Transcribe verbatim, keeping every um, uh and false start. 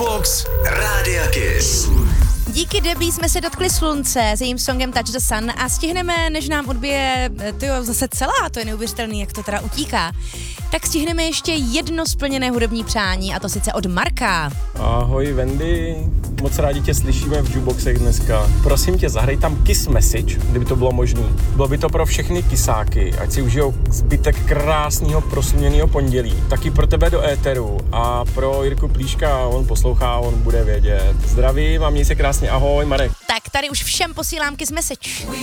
Jukebox Rádia Kiss. Díky Debbie jsme se dotkli slunce s jejím songem Touch the Sun a stihneme, než nám odbije, tyjo, zase celá, to je neuvěřitelný, jak to teda utíká, tak stihneme ještě jedno splněné hudební přání, a to sice od Marka. Ahoj Wendy, moc rádi tě slyšíme v Jukeboxech dneska. Prosím tě, zahraj tam Kiss Message, kdyby to bylo možné. Bylo by to pro všechny kisáky, ať si užijou zbytek krásného prosluněného pondělí. Taky pro tebe do éteru a pro Jirku Plíška, on poslouchá, on bude vědět. Zdravím a měj se krásně, ahoj Marek. Tak tady už všem posílám Kiss Message.